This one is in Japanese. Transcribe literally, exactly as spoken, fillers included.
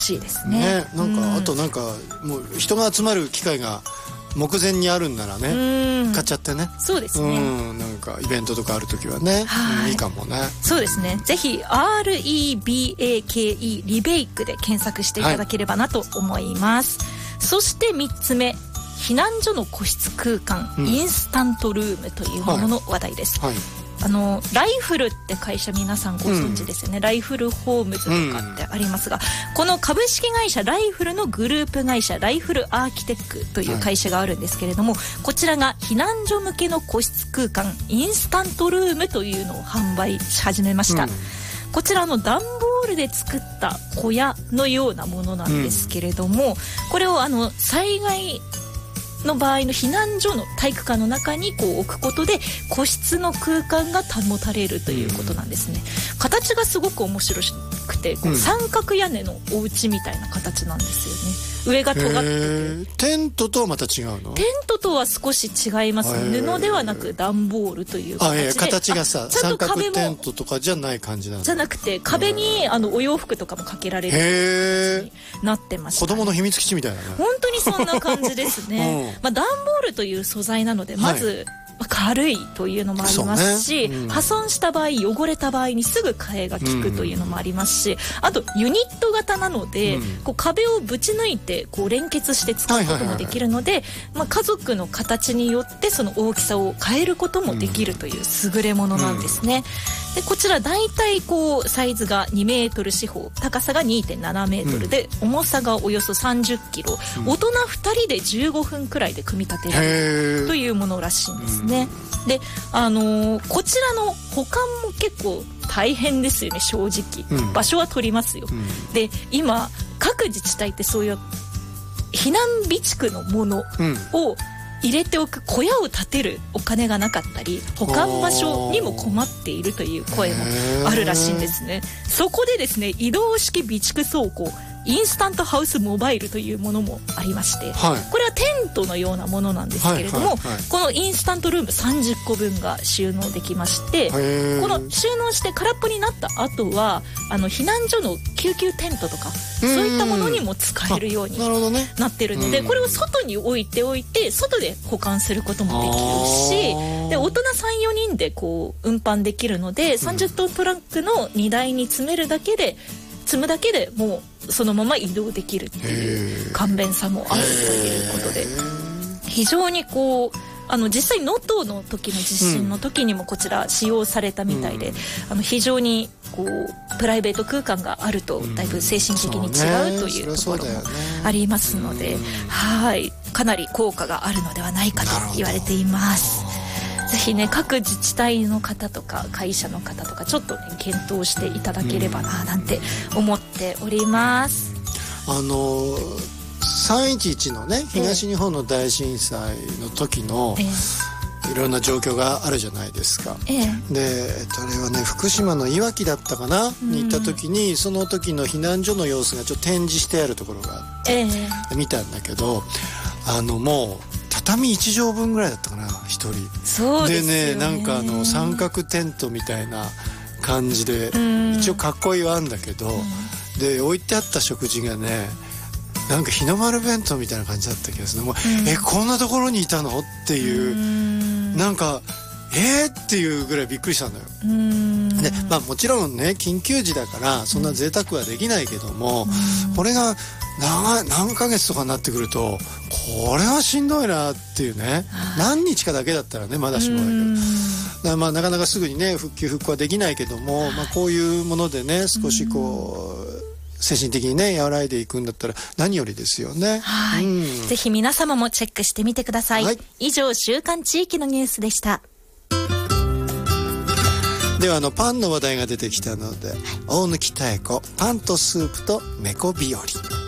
しいですね。 ね、なんか、うん、あとなんかもう人が集まる機会が目前にあるんならね、買っちゃってね。 そうですね、 うん、なんかイベントとかあるときはね、はい、うん、いいかもね。 そうですね、ぜひ アールイービーエーケーイー リベイクで検索していただければなと思います、はい、そしてみっつめ、避難所の個室空間、うん、インスタントルームというものの話題です、はいはい、あのライフルって会社皆さんご存知ですよね、うん、ライフルホームズとかってありますが、うん、この株式会社ライフルのグループ会社ライフルアーキテックという会社があるんですけれども、はい、こちらが避難所向けの個室空間インスタントルームというのを販売し始めました、うん、こちらの段ボールで作った小屋のようなものなんですけれども、うん、これをあの災害の場合の避難所の体育館の中にこう置くことで個室の空間が保たれるということなんですね、うん、形がすごく面白くてこう三角屋根のお家みたいな形なんですよね。上が尖ってて、 テントとはまた違うの？ テントとは少し違います。布ではなく段ボールという形で、 あ、いや形がさ三角テントとかじゃない感じなんだ。 じゃなくて壁にあのお洋服とかもかけられる形になってました、ね、 子供の秘密基地みたいなね。 本当にそんな感じですね、うん、まあ、段ボールという素材なのでまず、はい、軽いというのもありますし、ね、うん、破損した場合汚れた場合にすぐ替えが効くというのもありますし、うん、あとユニット型なので、うん、こう壁をぶち抜いてこう連結して使うこともできるので、まあ、家族の形によってその大きさを変えることもできるという優れものなんですね、うん、でこちら大体こうサイズがにメートル四方、高さが にてんななメートルで、うん、重さがおよそさんじゅっキロ、うん、大人ふたりでじゅうごふんくらいで組み立てられるというものらしいんですね。で、あのー、こちらの保管も結構大変ですよね、正直、うん、場所は取りますよ、うん、で今各自治体ってそういう避難備蓄のものを入れておく小屋を建てるお金がなかったり保管場所にも困っているという声もあるらしいんですね。そこでですね、移動式備蓄倉庫インスタントハウスモバイルというものもありまして、はい、これはテントのようなものなんですけれども、はいはいはい、このインスタントルームさんじゅっこぶんが収納できまして、この収納して空っぽになった後はあの避難所の救急テントとかそういったものにも使えるようになってるので、これを外に置いておいて外で保管することもできるし、で大人 さん,よ 人でこう運搬できるのでさんじゅっトントラックの荷台に詰めるだけで積むだけでもうそのまま移動できるっていう簡便さもあるということで、非常にこうあの実際能登の時の地震の時にもこちら使用されたみたいで、うん、あの非常にこうプライベート空間があるとだいぶ精神的に違うというところもありますので、はい、かなり効果があるのではないかと言われています。ぜひね、各自治体の方とか会社の方とかちょっと、ね、検討していただければななんて思っております。 あのさんいちいちのね、東日本の大震災の時の、ええ、いろんな状況があるじゃないですか、ええ、であれはね福島のいわきだったかな、うん、に行った時にその時の避難所の様子がちょっと展示してあるところがあって、ええ、見たんだけど、あのもう畳いちじょうぶんぐらいだったかなひとり。 そうですよね。 でね、なんかあの三角テントみたいな感じで、一応かっこいいはあんだけど、うん、で置いてあった食事がねなんか日の丸弁当みたいな感じだった気がする。もう、うん、えこんなところにいたのっていう、うん、なんかえーっていうぐらいびっくりしたんだよ。うん、でまあもちろんね緊急時だからそんな贅沢はできないけども、うん、これが長何ヶ月とかになってくるとこれはしんどいなっていうね。何日かだけだったらねまだしもだけど、だからまあなかなかすぐにね復旧復興はできないけども、まあ、こういうものでね少しこう精神的にね和らいでいくんだったら何よりですよね。 はい、うん、ぜひ皆様もチェックしてみてください、はい、以上週刊地域のニュースでした。 ではあのパンの話題が出てきたので、はい、大貫妙子パンとスープと猫日和。